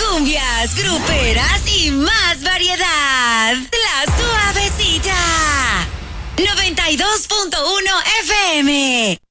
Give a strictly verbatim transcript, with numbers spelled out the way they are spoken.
cumbias, gruperas y más variedad. La Suavecita. noventa y dos punto uno F M.